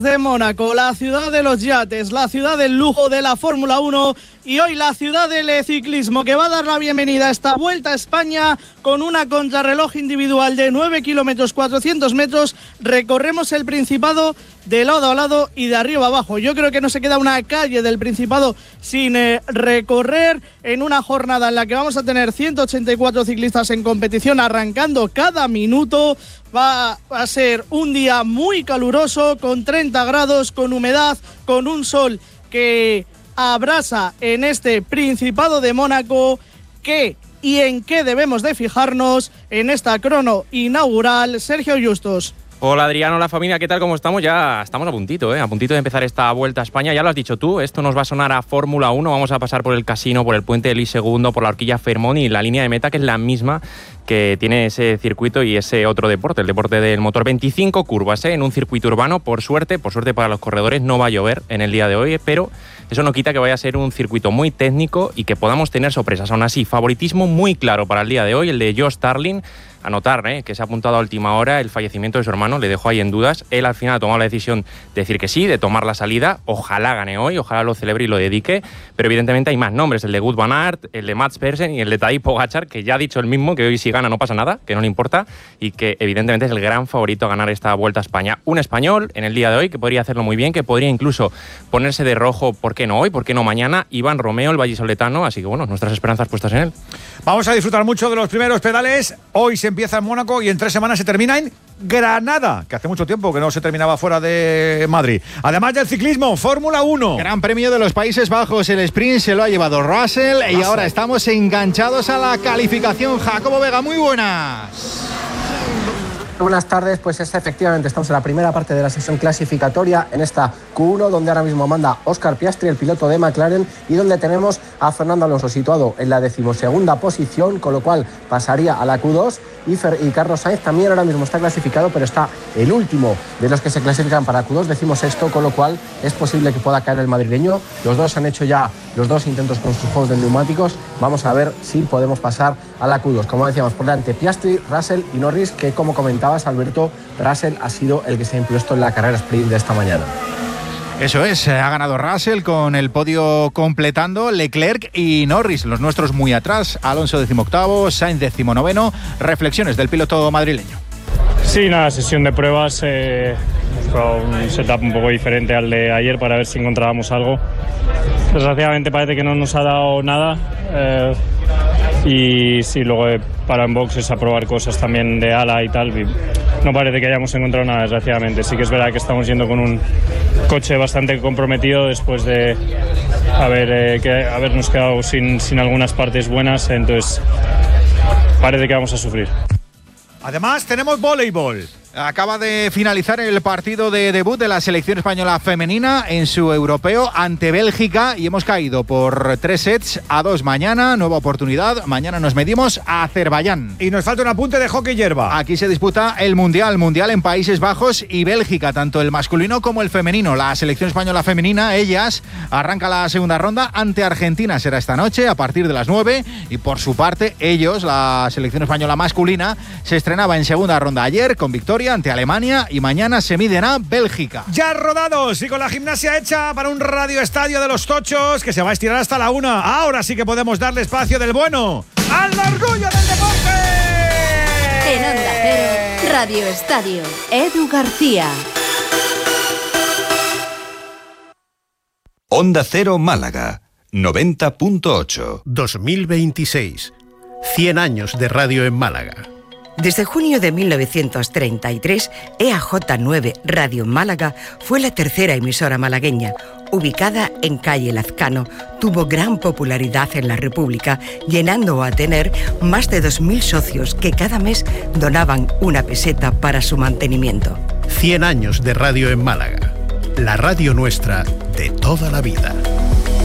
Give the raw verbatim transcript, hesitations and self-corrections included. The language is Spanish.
De Mónaco, la ciudad de los yates, la ciudad del lujo de la Fórmula uno y hoy la ciudad del ciclismo, que va a dar la bienvenida a esta Vuelta a España con una contrarreloj individual de nueve kilómetros cuatrocientos metros. Recorremos el Principado de lado a lado y de arriba a abajo. Yo creo que no se queda una calle del Principado sin eh, recorrer en una jornada en la que vamos a tener ciento ochenta y cuatro ciclistas en competición arrancando cada minuto. Va a ser un día muy caluroso, con treinta grados, con humedad, con un sol que abrasa en este Principado de Mónaco. ¿Qué y en qué debemos de fijarnos en esta crono inaugural? Sergio Justos. Hola Adrián, hola familia, ¿qué tal? ¿Cómo estamos? Ya estamos a puntito, ¿eh? A puntito de empezar esta Vuelta a España. Ya lo has dicho tú, esto nos va a sonar a Fórmula uno. Vamos a pasar por el Casino, por el Puente de Luis segundo, por la Horquilla Fermón y la línea de meta, que es la misma que tiene ese circuito y ese otro deporte, el deporte del motor. veinticinco curvas, ¿eh? En un circuito urbano. Por suerte, por suerte para los corredores, no va a llover en el día de hoy, pero eso no quita que vaya a ser un circuito muy técnico y que podamos tener sorpresas. Aún así, favoritismo muy claro para el día de hoy, el de Josh Starling. Anotar ¿eh? que se ha apuntado a última hora el fallecimiento de su hermano, le dejó ahí en dudas. Él al final ha tomado la decisión de decir que sí, de tomar la salida. Ojalá gane hoy, ojalá lo celebre y lo dedique, pero evidentemente hay más nombres, el de Wout van Aert, el de Mats Pedersen y el de Tadej Pogačar, que ya ha dicho el mismo que hoy si gana no pasa nada, que no le importa y que evidentemente es el gran favorito a ganar esta Vuelta a España. Un español en el día de hoy que podría hacerlo muy bien, que podría incluso ponerse de rojo, ¿por qué no hoy? ¿Por qué no mañana? Iván Romeo, el vallisoletano, así que bueno, nuestras esperanzas puestas en él. Vamos a disfrutar mucho de los primeros pedales. Hoy se empieza en Mónaco y en tres semanas se termina en Granada, que hace mucho tiempo que no se terminaba fuera de Madrid. Además del ciclismo, Fórmula uno. Gran Premio de los Países Bajos, el sprint se lo ha llevado Russell, Russell. Y ahora estamos enganchados a la calificación. Jacobo Vega, muy buenas. Buenas tardes, pues es, efectivamente estamos en la primera parte de la sesión clasificatoria en esta Q uno, donde ahora mismo manda Oscar Piastri, el piloto de McLaren, y donde tenemos a Fernando Alonso situado en la decimosegunda posición, con lo cual pasaría a la Q dos, y, Fer, y Carlos Sainz también ahora mismo está clasificado, pero está el último de los que se clasifican para Q dos, decimosexto, con lo cual es posible que pueda caer el madrileño. Los dos han hecho ya los dos intentos con sus juegos de neumáticos. Vamos a ver si podemos pasar a la Q dos. Como decíamos, por delante Piastri, Russell y Norris, que como comentaba Alberto, Russell ha sido el que se ha impuesto en la carrera sprint de esta mañana. Eso es, ha ganado Russell con el podio completando Leclerc y Norris, los nuestros muy atrás, Alonso decimoctavo, Sainz decimonoveno. Reflexiones del piloto madrileño. Sí, nada, sesión de pruebas, eh, un setup un poco diferente al de ayer para ver si encontrábamos algo. Desgraciadamente parece que no nos ha dado nada. Eh, Y sí, luego he parado en boxes a probar cosas también de ala y tal. Y no parece que hayamos encontrado nada, desgraciadamente. Sí que es verdad que estamos yendo con un coche bastante comprometido después de haber, eh, que habernos quedado sin, sin algunas partes buenas. Entonces parece que vamos a sufrir. Además tenemos voleibol. Acaba de finalizar el partido de debut de la selección española femenina en su europeo ante Bélgica y hemos caído por tres sets a dos. Mañana, nueva oportunidad. Mañana nos medimos a Azerbaiyán. Y nos falta un apunte de hockey hierba. Aquí se disputa el Mundial, Mundial en Países Bajos y Bélgica, tanto el masculino como el femenino. La selección española femenina, ellas, arranca la segunda ronda ante Argentina. Será esta noche a partir de las nueve. Y por su parte, ellos, la selección española masculina, se estrenaba en segunda ronda ayer con victoria ante Alemania y mañana se miden a Bélgica. Ya rodados y con la gimnasia hecha para un radioestadio de los tochos que se va a estirar hasta la una. Ahora sí que podemos darle espacio del bueno al orgullo del deporte. En Onda Cero, Radio Estadio, Edu García. Onda Cero Málaga, noventa punto ocho. dos mil veintiséis. cien años de radio en Málaga. Desde junio de mil novecientos treinta y tres, E A J nueve Radio Málaga fue la tercera emisora malagueña. Ubicada en calle Lazcano, tuvo gran popularidad en la República, llenando a tener más de dos mil socios que cada mes donaban una peseta para su mantenimiento. cien años de radio en Málaga. La radio nuestra de toda la vida.